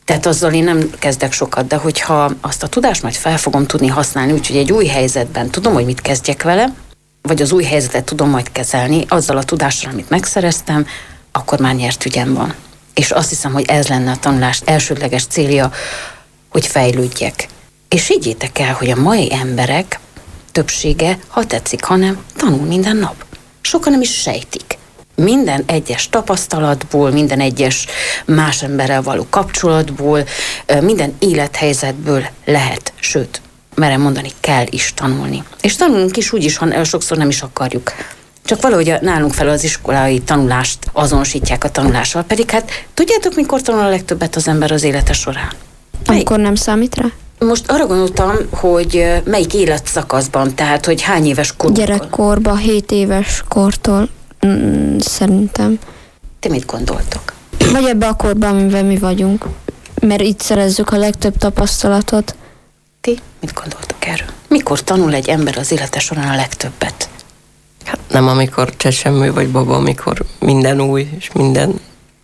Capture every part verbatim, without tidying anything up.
Tehát azzal én nem kezdek sokat, de hogyha azt a tudást majd fel fogom tudni használni, úgyhogy egy új helyzetben tudom, hogy mit kezdjek vele, vagy az új helyzetet tudom majd kezelni, azzal a tudással, amit megszereztem, akkor már nyert ügyem van. És azt hiszem, hogy ez lenne a tanulás elsődleges célja, hogy fejlődjek. És higgyétek el, hogy a mai emberek többsége, ha tetszik, hanem tanul minden nap. Sokan nem is sejtik. Minden egyes tapasztalatból, minden egyes más emberrel való kapcsolatból, minden élethelyzetből lehet, sőt, merem mondani, kell is tanulni. És tanulunk is úgy is, ha sokszor nem is akarjuk. Csak valahogy nálunk fel az iskolai tanulást azonosítják a tanulással, pedig hát tudjátok, mikor tanul a legtöbbet az ember az élete során? Amikor nem számít rá? Most arra gondoltam, hogy melyik életszakaszban, tehát, hogy hány éves korban. Gyerekkorban, hét éves kortól mm, szerintem. Ti mit gondoltok? Vagy ebbe a korban, amiben mi vagyunk. Mert itt szerezzük a legtöbb tapasztalatot. Ti mit gondoltok erről? Mikor tanul egy ember az élete során a legtöbbet? Hát nem amikor csecsemő vagy baba, amikor minden új és minden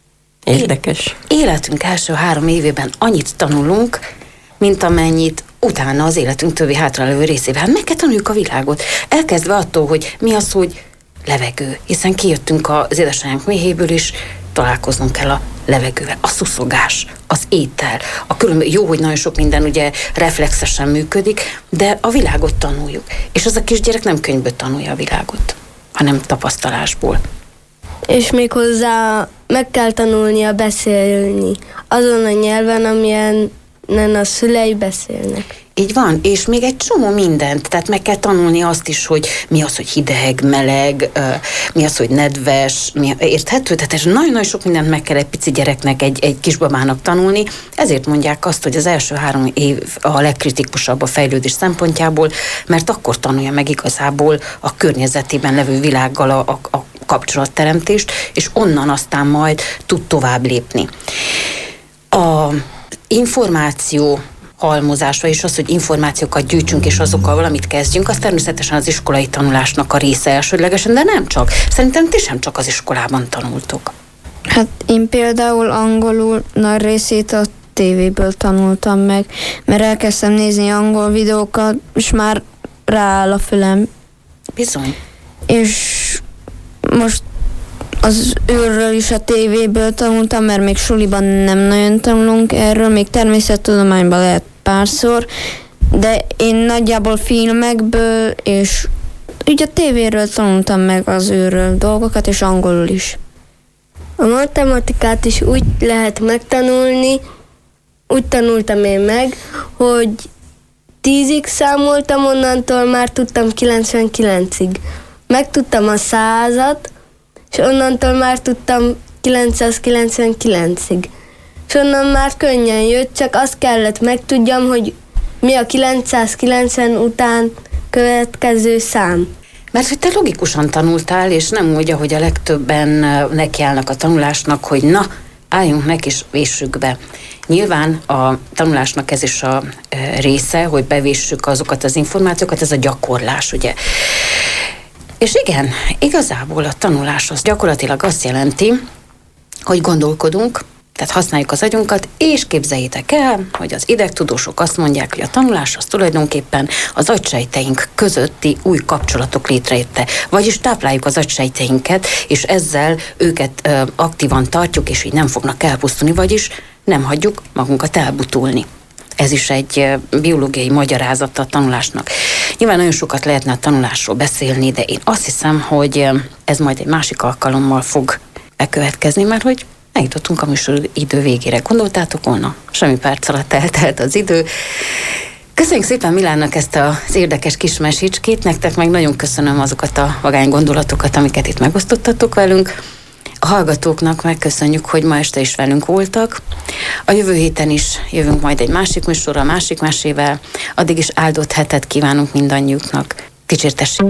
érdekes. Életünk első három évében annyit tanulunk, mint amennyit utána az életünk többi hátralévő részében. Hát meg kell tanuljuk a világot. Elkezdve attól, hogy mi az, hogy levegő. Hiszen kijöttünk az édesanyánk méhéből, és találkoznunk kell a levegővel. A szuszogás, az étel, a különböző, jó, hogy nagyon sok minden ugye reflexesen működik, de a világot tanuljuk. És az a kisgyerek nem könyvből tanulja a világot, hanem tapasztalásból. És méghozzá meg kell tanulnia beszélni azon a nyelven, amilyen a szülei beszélnek. Így van, és még egy csomó mindent, tehát meg kell tanulni azt is, hogy mi az, hogy hideg, meleg, mi az, hogy nedves, mi, érthető? Tehát ez nagyon-nagyon sok mindent meg kell egy pici gyereknek, egy, egy kisbabának tanulni, ezért mondják azt, hogy az első három év a legkritikusabb a fejlődés szempontjából, mert akkor tanulja meg igazából a környezetében levő világgal a, a, a kapcsolatteremtést, és onnan aztán majd tud tovább lépni. A információ halmozás, vagyis az, hogy információkat gyűjtsünk, és azokkal valamit kezdjünk, az természetesen az iskolai tanulásnak a része elsődlegesen, de nem csak. Szerintem ti sem csak az iskolában tanultok. Hát én például angolul nagy részét a tévéből tanultam meg, mert elkezdtem nézni angol videókat, és már rááll a fülem. Bizony. És most az őrről is a tévéből tanultam, mert még suliban nem nagyon tanulunk erről, még természettudományban lehet párszor, de én nagyjából filmekből és úgy a tévéről tanultam meg az őrről dolgokat, és angolul is. A matematikát is úgy lehet megtanulni, úgy tanultam én meg, hogy tízig számoltam, onnantól már tudtam kilencvenkilencig. Megtudtam a százat, és onnantól már tudtam kilencszázkilencvenkilencig. És onnan már könnyen jött, csak azt kellett megtudjam, hogy mi a kilencszázkilencven után következő szám. Mert hogy te logikusan tanultál, és nem úgy, ahogy a legtöbben nekiállnak a tanulásnak, hogy na, álljunk neki és véssük be. Nyilván a tanulásnak ez is a része, hogy bevéssük azokat az információkat, ez a gyakorlás, ugye. És igen, igazából a tanulás az gyakorlatilag azt jelenti, hogy gondolkodunk, tehát használjuk az agyunkat, és képzeljétek el, hogy az idegtudósok azt mondják, hogy a tanulás az tulajdonképpen az agysejteink közötti új kapcsolatok létrejötte. Vagyis tápláljuk az agysejteinket, és ezzel őket ö, aktívan tartjuk, és így nem fognak elpusztulni, vagyis nem hagyjuk magunkat elbutulni. Ez is egy biológiai magyarázata a tanulásnak. Nyilván nagyon sokat lehetne a tanulásról beszélni, de én azt hiszem, hogy ez majd egy másik alkalommal fog bekövetkezni, mert hogy eljutottunk a műsor idő végére. Gondoltátok volna? Semmi perc alatt eltelt az idő. Köszönjük szépen Milánnak ezt az érdekes kis mesicskét, nektek meg nagyon köszönöm azokat a vagány gondolatokat, amiket itt megosztottatok velünk. A hallgatóknak megköszönjük, hogy ma este is velünk voltak. A jövő héten is jövünk majd egy másik műsorral, másik mesével. Addig is áldott hetet kívánunk mindannyiuknak. Dicsértessék!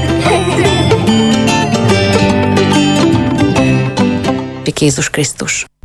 Jézus Krisztus!